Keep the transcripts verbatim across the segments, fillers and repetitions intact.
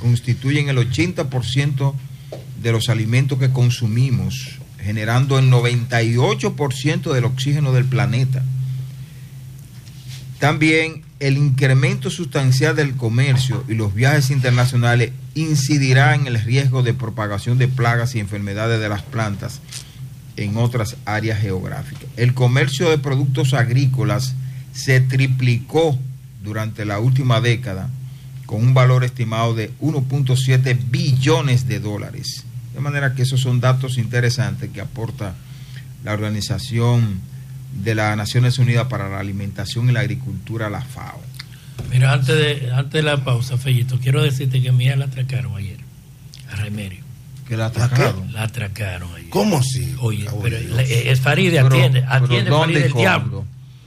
constituyen el ochenta por ciento de los alimentos que consumimos, generando el noventa y ocho por ciento del oxígeno del planeta. También el incremento sustancial del comercio y los viajes internacionales incidirá en el riesgo de propagación de plagas y enfermedades de las plantas en otras áreas geográficas. El comercio de productos agrícolas se triplicó durante la última década con un valor estimado de uno punto siete billones de dólares. De manera que esos son datos interesantes que aporta la Organización de las Naciones Unidas para la Alimentación y la Agricultura, la FAO. Mira, antes de, antes de la pausa, Fellito, quiero decirte que a mi hija la atracaron ayer, a Remedio. ¿Que la atracaron? La atracaron ayer. ¿Cómo así? Oye, pero es Faride, atiende, atiende Faride el diablo.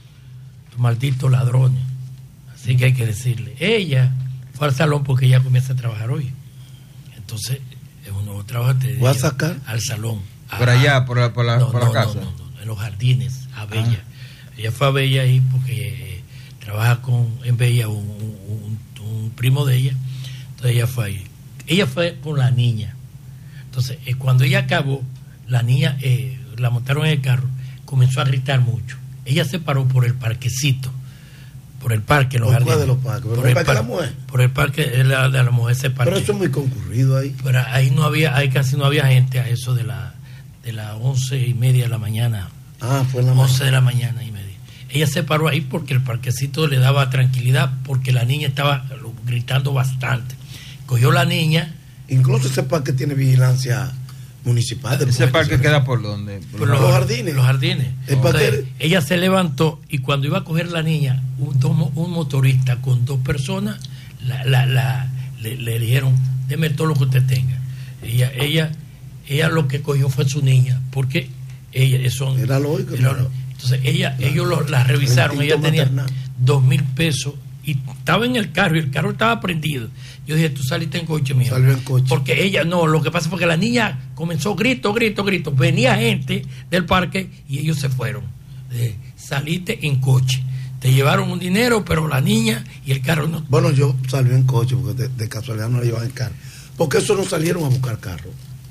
Tu maldito ladrón. Así que hay que decirle. Ella fue al salón porque ella comienza a trabajar hoy. Entonces, es un nuevo trabajo. Te ¿Voy a sacar? Al salón. ¿Por allá, por la, por la, no, por no, la casa? No, no, no, en los jardines, a Bella. Ah. Ella fue a Bella ahí porque eh, trabaja con en Bella un, un, un primo de ella. Entonces ella fue ahí. Ella fue con la niña. Entonces, eh, cuando ella acabó, la niña eh, la montaron en el carro, comenzó a gritar mucho. Ella se paró por el parquecito, por el parque, los jardines. De los parques? ¿Por, por el parque de la mujer? Por el parque de la, de la mujer, ese parque. Pero eso es muy concurrido ahí. Pero ahí no había, ahí casi no había gente a eso de la de las once y media de la mañana. Ah, fue en la once de la mañana y media. Ella se paró ahí porque el parquecito le daba tranquilidad, porque la niña estaba gritando bastante. Cogió la niña. Incluso ese parque tiene vigilancia municipal. ¿Ese parque queda por dónde? Por, por los, los jardines. Los jardines. Entonces, ella se levantó y cuando iba a coger la niña, un, un motorista con dos personas la, la, la, le, le dijeron, deme todo lo que usted tenga. Ella, ella, ella lo que cogió fue su niña, porque ella son, era lógico. Era, claro. Entonces ella, claro. ellos lo, la revisaron, ella tenía dos mil pesos y estaba en el carro y el carro estaba prendido. Yo dije, tú saliste en coche, mío. Salió en coche. Porque ella, no, lo que pasa fue que la niña comenzó grito, grito, grito. Venía gente del parque y ellos se fueron. Eh, saliste en coche. Te llevaron un dinero, pero la niña y el carro no. Bueno, yo salí en coche porque de, de casualidad no le llevaban el carro. Porque esos no salieron a buscar carro.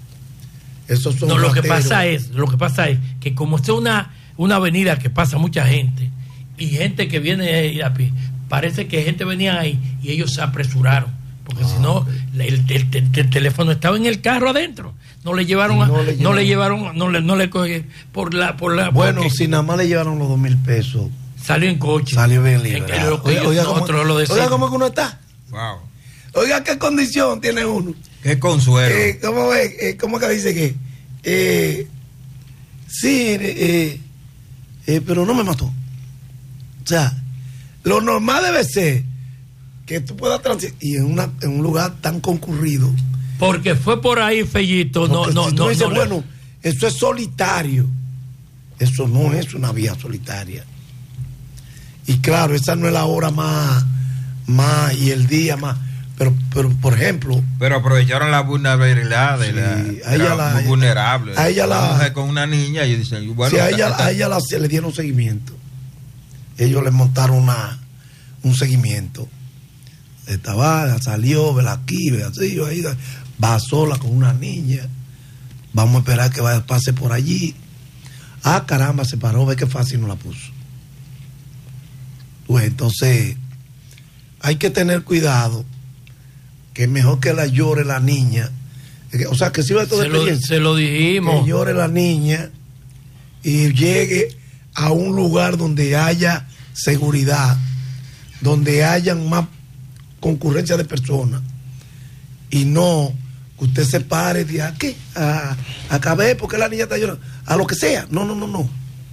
Esos son no, lo rateros. que pasa es, lo que pasa es que como es una, una avenida que pasa mucha gente y gente que viene a pie, parece que gente venía ahí y ellos se apresuraron. Porque ah, si no, okay. el, el, el, el teléfono estaba en el carro adentro. No le llevaron, no, a, le, no le llevaron, no le, no le cogieron por la, por la. Bueno, porque, si nada más le llevaron los dos mil pesos. Salió en coche. Salió bien libre. Oiga, oiga, cómo, lo oiga cómo que uno está. Wow. Oiga qué condición tiene uno. Qué consuelo. Eh, ¿Cómo es? Eh, ¿Cómo que dice que? Eh, sí, eh, eh, pero no me mató. O sea, lo normal debe ser que tú puedas transitar y en, una, en un lugar tan concurrido. Porque fue por ahí, Fellito. No, no, si tú no. dices, no bueno, le... eso es solitario. Eso no es una vía solitaria. Y claro, esa no es la hora más, más y el día más. Pero, pero por ejemplo. Pero aprovecharon la vulnerabilidad de sí, la. A ella la, muy vulnerable. A ella la. Mujer con una niña y dicen, bueno. Sí, a ella, a ella la, se le dieron seguimiento. Ellos le montaron una, un seguimiento. Estaba, salió, ve aquí, ve así, ahí, va sola con una niña. Vamos a esperar que vaya, pase por allí. Ah, caramba, se paró, ve qué fácil no la puso. Pues entonces, hay que tener cuidado, que es mejor que la llore la niña. O sea, que sirva de toda experiencia. Se lo dijimos. Que llore la niña y llegue a un lugar donde haya seguridad, donde hayan más concurrencia de personas y no que usted se pare y diga, ¿a qué? A, a caber porque la niña está llorando, a lo que sea. No, no, no, no.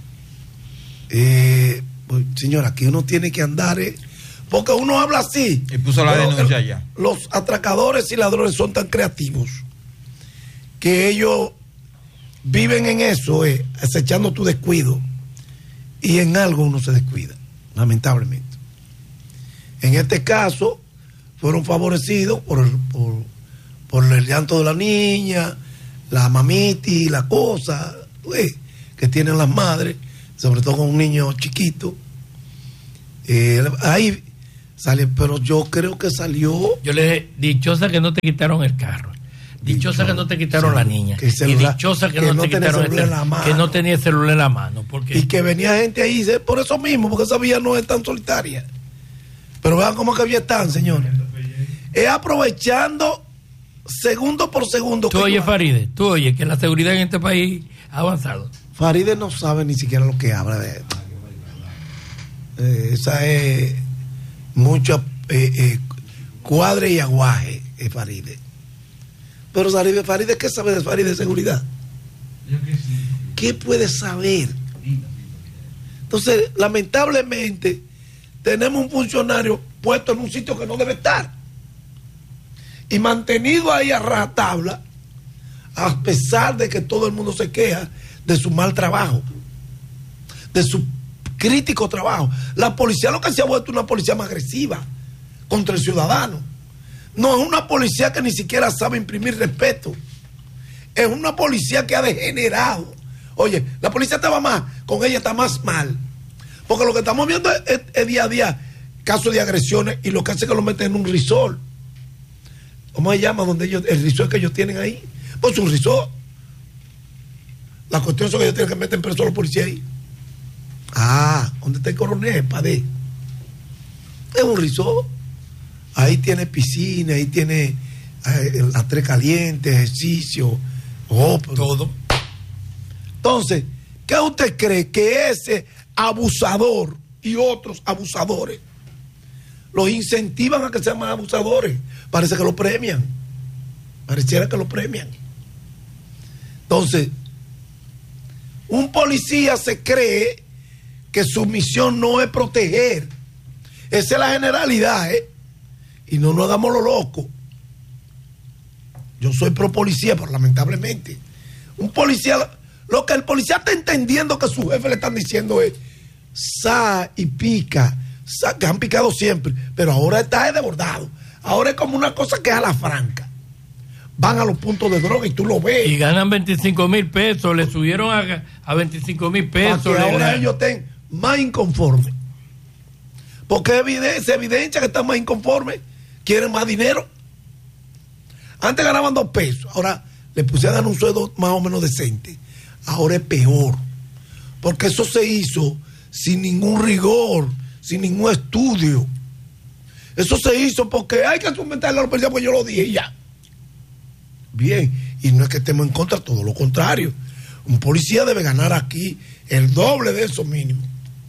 Eh, pues, señora, aquí uno tiene que andar, eh, porque uno habla así. Y puso la denuncia el, ya. Los atracadores y ladrones son tan creativos que ellos viven en eso, eh, acechando tu descuido, y en algo uno se descuida, lamentablemente. En este caso fueron favorecidos por el, por, por el llanto de la niña, la mamiti, la cosa, eh, que tienen las madres, sobre todo con un niño chiquito. Eh, hay, Sale, pero yo creo que salió. Yo le dije, dichosa que no te quitaron el carro. Dichosa Dicho, que no te quitaron sí, la niña. Que celular, y dichosa que, que no, no te quitaron el celular, que no tenía el celular en la mano. Porque... Y que venía gente ahí por eso mismo, porque esa vía no es tan solitaria. Pero vean cómo que vía están, señores. Es aprovechando segundo por segundo. Tú oyes, Faride, tú oyes que la seguridad en este país ha avanzado. Faride no sabe ni siquiera lo que habla de esto. Eh, esa es mucha eh, eh, cuadre y aguaje, eh, Faride. Pero Faride, Faride, ¿qué sabe de Faride de seguridad? ¿Qué puede saber? Entonces, lamentablemente, tenemos un funcionario puesto en un sitio que no debe estar y mantenido ahí a rajatabla, a pesar de que todo el mundo se queja de su mal trabajo, de su crítico trabajo. La policía lo que se ha vuelto una policía más agresiva contra el ciudadano. No es una policía que ni siquiera sabe imprimir respeto. Es una policía que ha degenerado. Oye, la policía estaba más, con ella está más mal. Porque lo que estamos viendo es, es, es día a día casos de agresiones y lo que hace es que lo meten en un resort. ¿Cómo se llama? Donde ellos, el resort que ellos tienen ahí. Pues un resort. La cuestión es que ellos tienen que meter preso a los policías ahí. Ah, ¿dónde está el coronel? Padé. Es un resort. Ahí tiene piscina, ahí tiene eh, las tres calientes, ejercicio, oh, pero... todo. Entonces, ¿qué usted cree? Que ese abusador y otros abusadores los incentivan a que sean más abusadores. Parece que lo premian. Pareciera que lo premian. Entonces, un policía se cree que su misión no es proteger. Esa es la generalidad, ¿eh? Y no nos hagamos lo loco. Yo soy pro policía, pero lamentablemente, un policía, lo que el policía está entendiendo que su jefe le están diciendo es sa y pica, sa, que han picado siempre, pero ahora está desbordado. Ahora es como una cosa que es a la franca. Van a los puntos de droga y tú lo ves. Y ganan veinticinco mil pesos, le subieron a, a veinticinco mil pesos. Para que ahora la... ellos estén más inconformes. Porque se evidencia que están más inconformes. Quieren más dinero. Antes ganaban dos pesos, ahora le pusieron un sueldo más o menos decente. Ahora es peor, porque eso se hizo sin ningún rigor, sin ningún estudio. Eso se hizo porque hay que someterle a la policía, porque yo lo dije ya. Bien, y no es que estemos en contra, todo lo contrario. Un policía debe ganar aquí el doble de eso mínimo.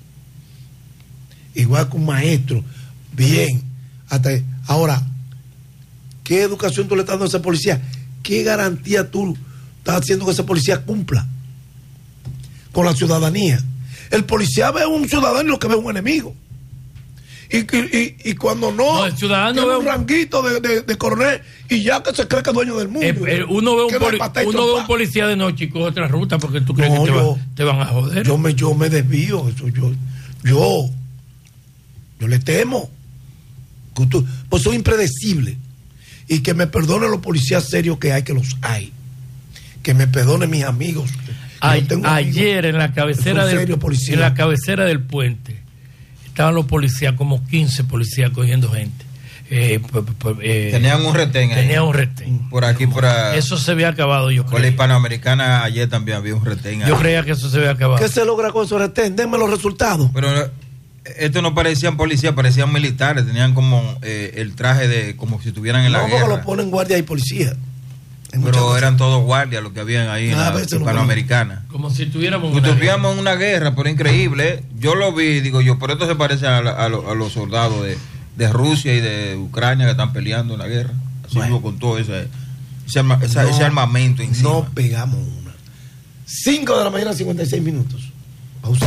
Igual que un maestro. Bien, hasta ahora, ¿qué educación tú le estás dando a ese policía? ¿Qué garantía tú estás haciendo que ese policía cumpla con la ciudadanía? El policía ve a un ciudadano y lo que ve es un enemigo. Y, y, y, y cuando no, no el ciudadano tiene ve un ranguito de, de, de coronel y ya que se cree que es dueño del mundo. Eh, eh, uno ve un, poli, uno ve un policía de noche y coge otra ruta porque tú crees no, que te, yo, va, te van a joder. Yo me, yo me desvío. Eso, yo, yo, yo le temo. Pues soy impredecible. Y que me perdonen los policías serios que hay, que los hay. Que me perdonen mis amigos. A, tengo ayer amigos en la cabecera del, en la cabecera del puente estaban los policías, como quince policías cogiendo gente. Eh, pues, pues, eh, tenían un retén ahí. Tenían un retén. Por aquí, por ahí. Eso se había acabado, yo creo. Por la Hispanoamericana ayer también había un retén ahí. Yo creía que eso se había acabado. ¿Qué se logra con esos retén? Denme los resultados. Pero estos no parecían policías, parecían militares. Tenían como eh, el traje de como si estuvieran en la no, guerra. No, lo ponen guardia y policía. Pero eran todos guardias los que habían ahí en la Hispanoamericana. Como si tuviéramos una tuviéramos guerra. una guerra, pero increíble. Yo lo vi, digo yo, por esto se parece a, a, a los soldados de, de Rusia y de Ucrania que están peleando en la guerra. Así bueno. con todo ese, ese, arma, ese, no, ese armamento encima. No pegamos una. cinco de la mañana, cincuenta y seis minutos. Pausa.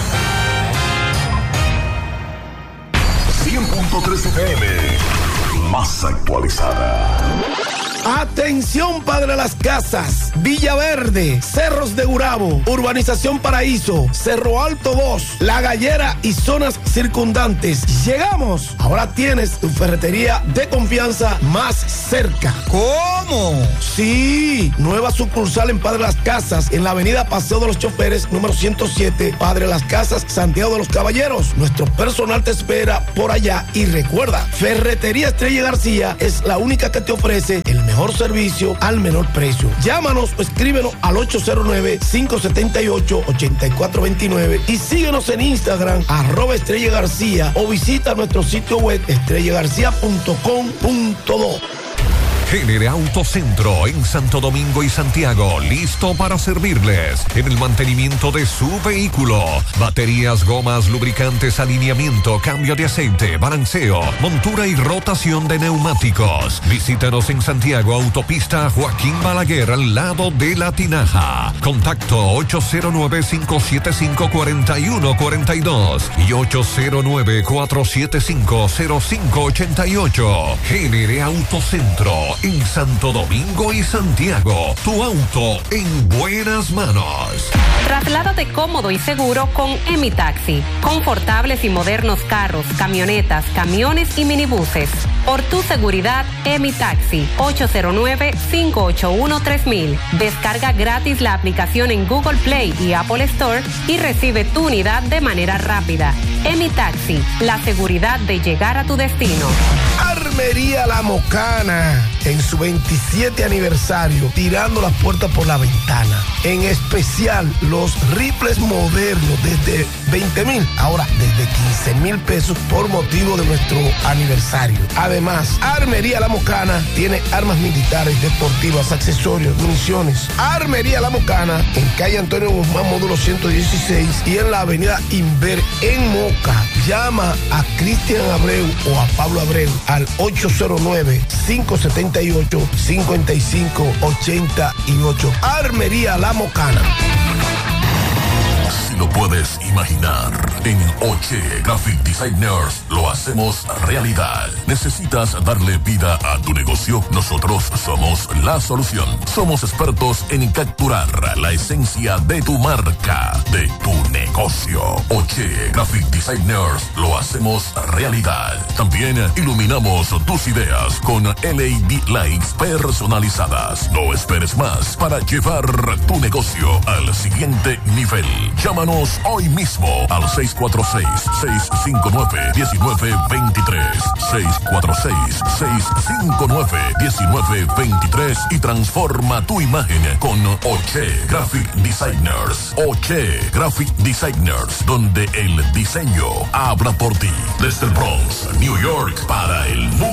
cien punto tres F M, más actualizada. Atención, Padre de las Casas, Villaverde, Cerros de Gurabo, Urbanización Paraíso, Cerro Alto dos, La Gallera y zonas circundantes. Llegamos. Ahora tienes tu ferretería de confianza más cerca. Con ¿Cómo? Sí, nueva sucursal en Padre Las Casas, en la avenida Paseo de los Choferes, número ciento siete, Padre Las Casas, Santiago de los Caballeros. Nuestro personal te espera por allá y recuerda, Ferretería Estrella García es la única que te ofrece el mejor servicio al menor precio. Llámanos o escríbenos al ocho cero nueve, cinco siete ocho, ocho cuatro dos nueve y síguenos en Instagram, arroba Estrella García, o visita nuestro sitio web estrella garcía punto com punto do. Génere Autocentro en Santo Domingo y Santiago, listo para servirles en el mantenimiento de su vehículo. Baterías, gomas, lubricantes, alineamiento, cambio de aceite, balanceo, montura y rotación de neumáticos. Visítanos en Santiago, autopista Joaquín Balaguer, al lado de La Tinaja. Contacto ocho cero nueve, cinco siete cinco, cuatro uno cuatro dos y ocho cero nueve, cuatro siete cinco, cero cinco ocho ocho. Génere Autocentro en Santo Domingo y Santiago. Tu auto en buenas manos. Trasládate cómodo y seguro con Emi Taxi. Confortables y modernos carros, camionetas, camiones y minibuses. Por tu seguridad, Emi Taxi. ocho cero nueve, cinco ocho uno, tres mil. Descarga gratis la aplicación en Google Play y Apple Store y recibe tu unidad de manera rápida. Emi Taxi, la seguridad de llegar a tu destino. Armería La Mocana, en su veintisiete aniversario, tirando las puertas por la ventana. En especial, los rifles modernos desde veinte mil, ahora desde quince mil pesos por motivo de nuestro aniversario. Además, Armería La Mocana tiene armas militares, deportivas, accesorios, municiones. Armería La Mocana, en calle Antonio Guzmán, módulo ciento dieciséis, y en la avenida Inver, en Moca. Llama a Cristian Abreu o a Pablo Abreu al ocho cero nueve, cinco siete ocho, cinco cinco ocho ocho. Armería La Mocana. Si lo puedes imaginar, en Oche Graphic Designers lo hacemos realidad. ¿Necesitas darle vida a tu negocio? Nosotros somos la solución. Somos expertos en capturar la esencia de tu marca, de tu negocio. Oche Graphic Designers lo hacemos realidad. También iluminamos tus ideas con L E D lights personalizadas. No esperes más para llevar tu negocio al siguiente nivel. Llámanos hoy mismo al seis cuatro seis, seis cinco nueve, uno nueve dos tres, seis cuatro seis, seis cinco nueve, uno nueve dos tres y transforma tu imagen con Oche Graphic Designers. Oche Graphic Designers, donde el diseño habla por ti. Desde el Bronx, New York, para el mundo.